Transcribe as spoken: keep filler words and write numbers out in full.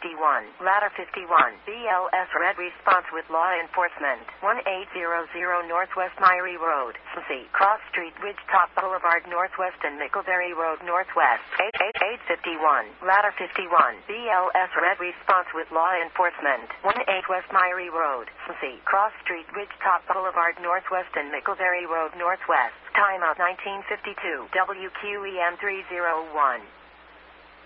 fifty-one, Ladder fifty-one, B L S Red Response with Law Enforcement, eighteen hundred Northwest Myrie Road, Cincy, Cross Street, Ridgetop Boulevard Northwest and Mickleberry Road Northwest, eight fifty-one, Ladder fifty-one, B L S Red Response with Law Enforcement, eighteen West Myrie Road, Cincy, Cross Street, Ridgetop Boulevard Northwest and Mickleberry Road Northwest. Timeout nineteen fifty-two, W Q E M three oh one.